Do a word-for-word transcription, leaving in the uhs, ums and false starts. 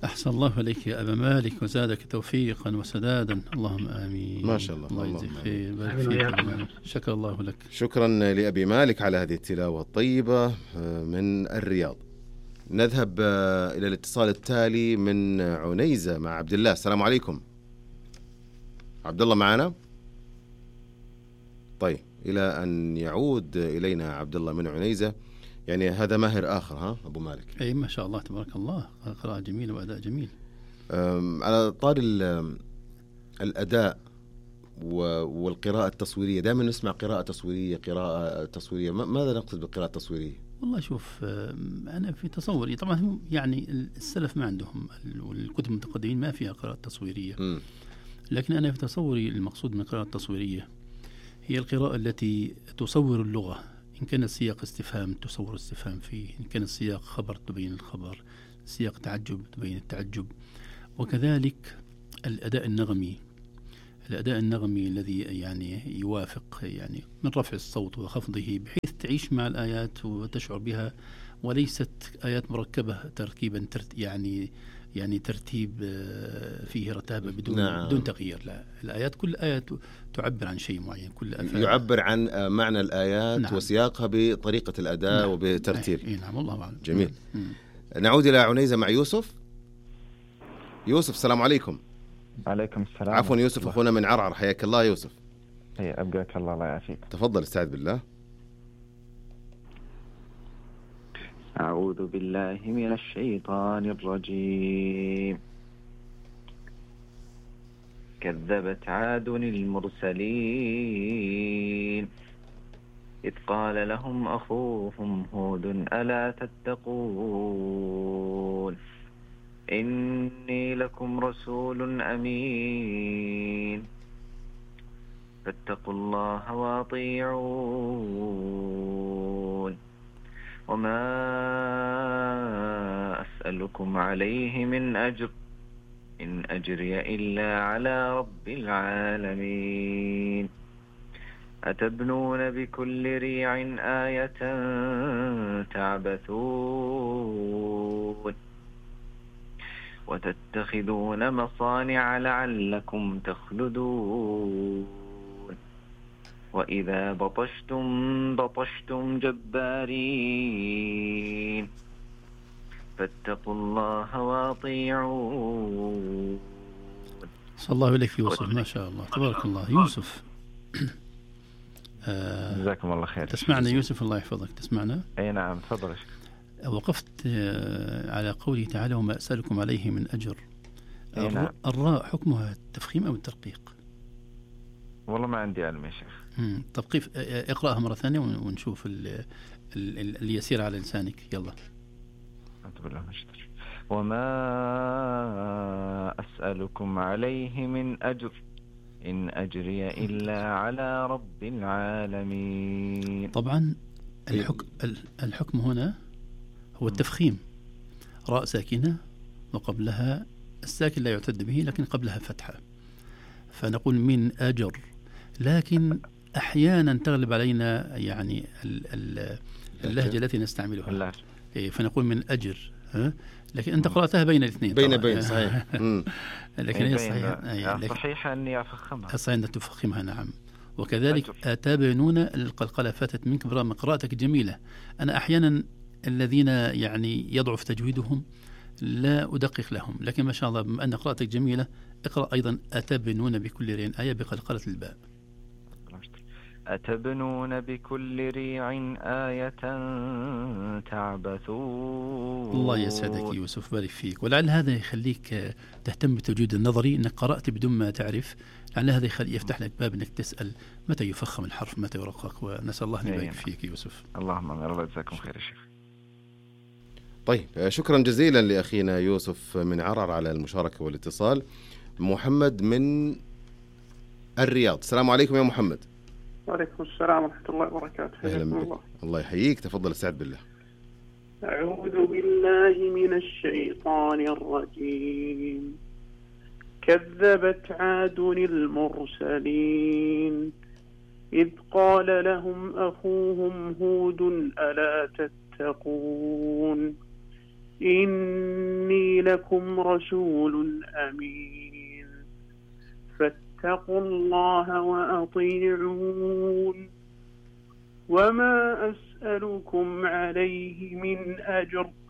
أحسن الله عليك يا أبا مالك وزادك توفيقا وسدادا، اللهم آمين. ما شاء الله. الله يجزيك خير، بارك فيك. شكر الله لك. شكرا لأبي مالك على هذه التلاوة الطيبة من الرياض. نذهب إلى الاتصال التالي من عنيزة مع عبد الله. السلام عليكم. عبد الله معنا؟ طيب، إلى أن يعود إلينا عبد الله من عنيزة، يعني هذا ماهر آخر ها أبو مالك. أي ما شاء الله تبارك الله، قراءة جميلة وأداء جميل. على طار الأداء والقراءة التصويرية، دائما نسمع قراءة تصويرية قراءة تصويرية، ماذا نقصد بالقراءة التصويرية؟ والله شوف، أنا في تصوري طبعا يعني السلف ما عندهم، والكتب المتقدمين ما فيها قراءة تصويرية. م. لكن أنا في تصوري المقصود من القراءة التصويرية هي القراءة التي تصور اللغة، إن كان السياق استفهام تصور استفهام فيه، إن كان السياق خبر تبين الخبر، سياق تعجب تبين التعجب، وكذلك الأداء النغمي الأداء النغمي الذي يعني يوافق يعني من رفع الصوت وخفضه، بحيث تعيش مع الآيات وتشعر بها، وليست آيات مركبة تركيبا ترت يعني يعني ترتيب فيه رتابة بدون نعم. بدون تغيير. لا، الآيات كل آية تعبر عن شيء معين، كل يعبر عن معنى الآيات نعم. وسياقها بطريقة الأداء نعم. وبترتيب. إيه نعم، والله أعلم. جميل. مم. نعود إلى عنيزة مع يوسف. يوسف السلام عليكم. عليكم السلام. عفوا يوسف أخونا من عرعر، حياك الله يوسف. هي أبقاك الله، الله يعافيك. تفضل استعذ بالله. أعوذ بالله من الشيطان الرجيم. كذبت عاد المرسلين إذ قال لهم أخوهم هود ألا تتقون إني لكم رسول أمين فاتقوا الله وأطيعون وما أسألكم عليه من أجر إن أجري إلا على رب العالمين أتبنون بكل ريع آية تعبثون وتتخذون مصانع لعلكم تخلدون وإذا بطشتم بطشتم جبارين فاتقوا الله واطيعون. صلى الله عليك يوسف، ما شاء الله تبارك الله. يوسف جزاكم الله خير. تسمعنا يوسف؟ الله يحفظك. تسمعنا؟ أي نعم تفضل. وقفت على قوله تعالى وما أسألكم عليه من أجر. نعم. الراء حكمها التفخيم أو الترقيق؟ والله ما عندي علم يا شيخ. طب كيف؟ اقرأها مرة ثانية ونشوف اللي يسير على لسانك. يلا. وما أسألكم عليه من أجر إن أجري إلا على رب العالمين. طبعا الحكم, الحكم هنا هو التفخيم، راء ساكنة وقبلها الساكن لا يعتد به لكن قبلها فتحة، فنقول من أجر. لكن أحيانا تغلب علينا يعني اللهجة التي نستعملها، فنقول من أجر، ها؟ لكن أنت قرأتها بين الاثنين بين بين صحيح. لكن هي صحيح صحيح أني أفخمها، صحيح أن تفخمها. نعم. وكذلك أتابعون القلقلة فاتت منك برغم قراءتك جميلة. أنا أحيانا الذين يعني يضعف تجويدهم لا أدقق لهم، لكن ما شاء الله بما أن قراءتك جميلة اقرأ أيضا أتبنون بكل ريع آية بقلقلة الباء. أتبنون بكل ريع آية تعبثون. الله يسعدك يوسف، بارك فيك. ولعل هذا يخليك تهتم بالتوجيه النظري، أنك قرأت بدون ما تعرف. لعل هذا يخلي يفتح لك باب أنك تسأل متى يفخم الحرف متى يرقق، ونسأل الله أن يبارك فيك يوسف. اللهم آمين. الله يجزاكم خير يا شيخ. طيب شكرا جزيلا لأخينا يوسف من عرعر على المشاركة والاتصال. محمد من الرياض. السلام عليكم يا محمد. وعليكم السلام ورحمة الله وبركاته. أهلا بك. الله. الله يحييك. تفضل استعد بالله. أعوذ بالله من الشيطان الرجيم. كذبت عاد المرسلين إذ قال لهم أخوهم هود ألا تتقون إني لكم رسول أمين فاتقوا الله وأطيعون وما أسألكم عليه من أجر